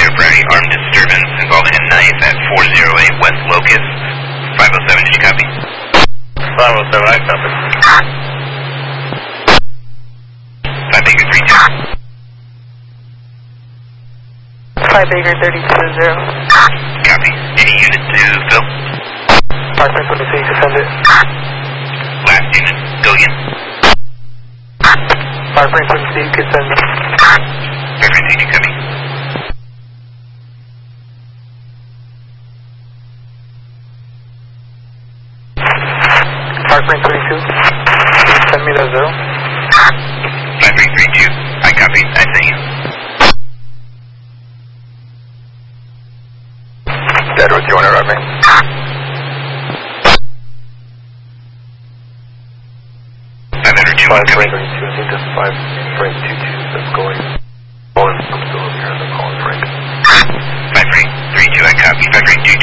Priority armed disturbance involving a knife at 408 West Locust. 507, did you copy? 507, I copy. 5 Baker 32. 5 Baker 32-0. Copy. Any unit to fill? Parkman 26, defend it. Last unit, go again. Parkman 26, defend it. Perfect, did you copy? Parkman 22, send me the 0. 5332, I copy, I sent you. Edward, you want to run me? Five 532, I think that's 5.22 that's going. I'm still up here in the calling Frank. 5332, I copy. 5322,